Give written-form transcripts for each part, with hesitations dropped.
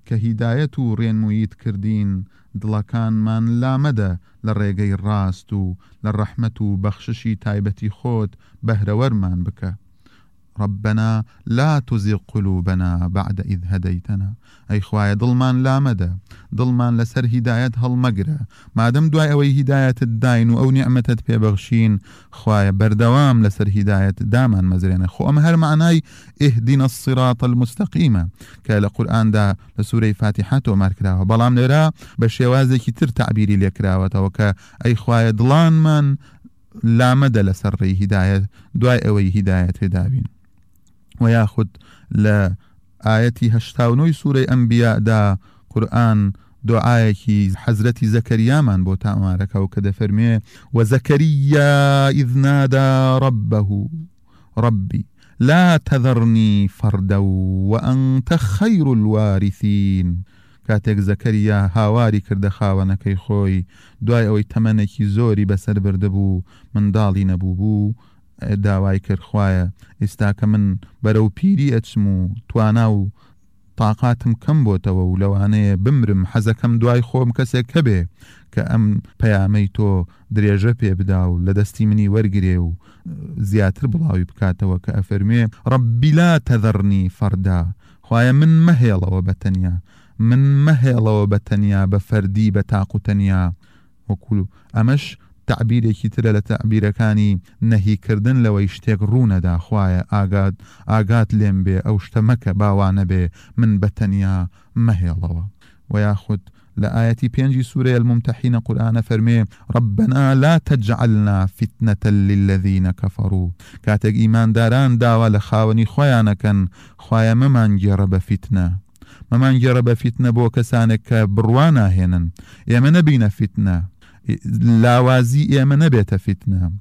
کە هیدایەت و ڕێنمویت کردین دڵەکانمان لامەدە لە ڕێگەی ڕاست و لە ڕەحمەت و بەخششی تایبەتی خۆت بەهرەوەرمان بکە. ربنا لا تزغ قلوبنا بعد إذ هديتنا. أي خوايا ضلمان لا مدى ضلمان لسر هداية هالمقرة مادم دواي أوي هداية الداين أو نعمة بيبغشين خوايا بردوام لسر هداية دامان مزرين خو أم هر معناي اهدنا الصراط المستقيم كالا قرآن دا لسورة فاتحة وماركراها بلام لرا بشيوازي كتر تعبيري لكراوة وكا أي خوايا ضلان من لا مدى لسر هداية دواي أوي هداية هدابين. وياخد لآياتي هشتاونوي سورة أنبياء دا قرآن دعايكي حزرتي زكريا من بوتا أماركا وكذا فرميه وزكريا إذ نادى ربه ربي لا تذرني فردا وأنت خير الوارثين. كاتك زكريا هاواري كرد خاونكي خوي دعاي أوي تمنكي زوري بسر بردبو من دالي نبوبو داوای کرد خوایە ئێستا کە من بەرەو پیری ئەچم و توانا و تااقاتم کەم بۆتەوە و لەوانەیە بمرم حەزەکەم دوای خۆم کەسێک هەبێ کە ئەم پەیامەی تۆ درێژە پێ بدا و لە دەستی منی وەرگێ و زیاتر بڵاوی بکاتەوە کە ئەفەرمێ ڕەبی لا تەذەرنی فەردا. خوایە من مەهێڵەوە بەتەنیا من مەهێڵەوە بەتەنیا بە فەردی بە تاق و تەنیا وەکوولو ئەمەش تعبیرێکی ترە لە تعبیرەکانی نەهیکردن لەوەی شتێک ڕوونەدا خوایە ئاگات لێم بێ ئەو شتە مەکە باوانە بێ من بەتەنیا مەهێڵەوە. وياخد لآية 5 سورة الممتحين قرآن فرمي ربنا لا تجعلنا فتنة للذين كفروا. كاتك إيمان داران داوى لخاوني خوايانا كان خوايا ممان جرب فتنة ممان جرب فتنة بو كسانك بروانا هنا يما نبينا فتنة لاوازی ئێمە نەبێتە فتنە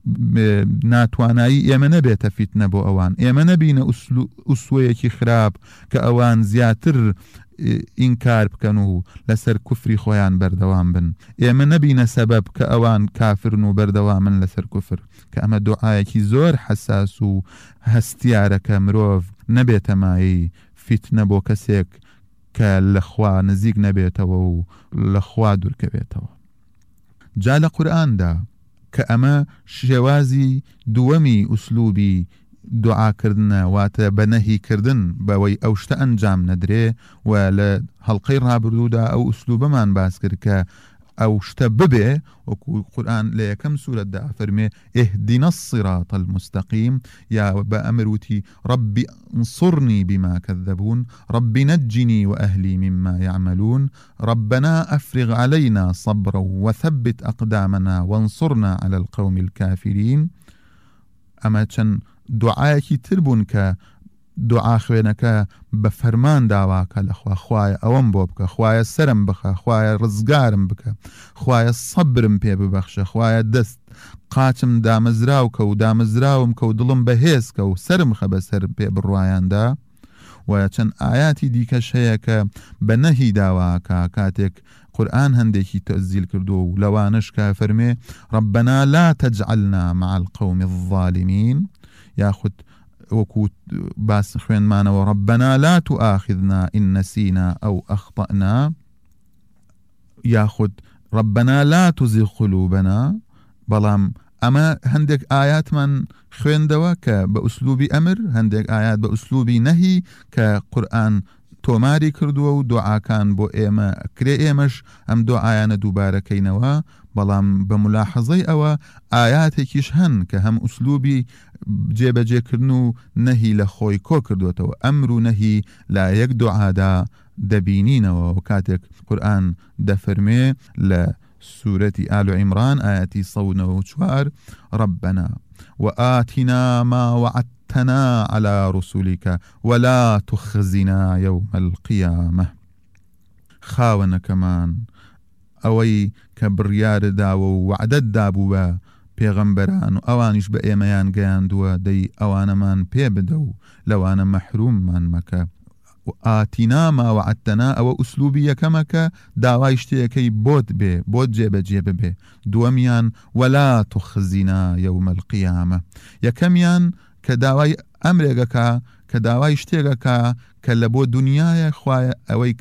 ناتوانایی ئێمە نەبێتە فتنە بۆ ئەوان ئێمە نەبینە ئوسوەیەکی خراپ کە ئەوان زیاتر ئینکار بکەن و لەسەر کوفری خۆیان بەردەوام بن ئێمە نەبینە سەبەب کە ئەوان کافرن و بەردەوامن لەسەر کوفر کە ئەمە دوعایەکی زۆر حەساس و هەستیارەکە مرۆڤ نەبێتە مایی فتنە بۆ کەسێک کە لەخوا نزیک نەبێتەوە و لەخوا دوورکەبێتەوە. جا لە قورئاندا کە ئەمە شێوازی دووەمی ئوسلوبی دوعاکردنە واتە بە نەهیکردن بەوەی ئەو شتە ئەنجام نەدرێ و لە هەڵقەی ڕابردوودا ئەو ئوسلوبەمان باس کرد کە ئەو شتە ببێ وەکو قورئان لە یەکەم سورەتدا فەرمێ اهدنا الصراط المستقيم یا بأمر وتي ربي انصرني بما كذبون ربي نجني وأهلي مما يعملون ربنا أفرغ علينا صبرا وثبت أقدامنا وانصرنا على القوم الكافرين. أما چەند دعایەکی تر بوون کە دوعا خوێنەکە بە فەرمان داواکە لەخوا خوایە ئەوەم بۆ بکە خوایە سەرم بخە خوایە ڕزگارم بکە خوایە سەبرم پێ ببەخشە خوایە دەست قاچم دامەزراوکە و دامەزراوم کە و دڵم بەهێزکە و سەرم خە بەسەر پێ بڕوایاندا. و چەند ئاياتی دیکەش هەیە کە بە نەهی داواکە کاتێک قورئان هەندێکی تەزیل کردو و لەوانش کە فەرمێ ربنا لا تجعلنا مع القوم الظالمين یاخود وەکو باس خوێنمانەوە ربنا لا تؤاخذنا إن نسينا أو أخطأنا یاخود ربنا لا تزغ قلوبنا. بەڵام ئەمە هەندێک ئاياتمان خوێندەوە کە بە ئوسلوبی ئەمر هەندێک ئايات بە ئوسلوبی نەهی کە قورئان تۆماری کردووە و دوعاکان بۆ ئێمە کرێ ئێمەش ئەم دوعایانە دووبارەکەینەوە. بەڵام بە ملاحەزەی ئەوە ئاياتێکیش هەن کە هەم ئوسلوبی جێبەجێکردن و نەهی لە خۆی کۆ کردوێتەوە ئەمر و نەهی لا یەک دوعادا دەبینینەوە. و کاتێک قورئان دەفەرمێ لە سورة آل عمران آياتي 104 ربنا وآتنا ما وعدتنا على رسلك ولا تخزنا يوم القيامة. خاونا كمان أوي كبريار داو وعدد دابوا پیغمبران و ئەوانیش بە ئێمەیان گەیاندووە دەی ئەوانەمان پێ بدە لو أنا محروممان مەکە. وآتنا ما وعدتنا أو أسلوبي يكمك داوای شتێکەی بۆت بێ بۆت جێبەجێ ببێ. دووەمیان ولا تخزنا يوم القيامة. یەکەمیان کە داوای ئەمرێکەکە کە داوای شتێکەکە کە لە بۆ دنیایە خوایە ئەوەی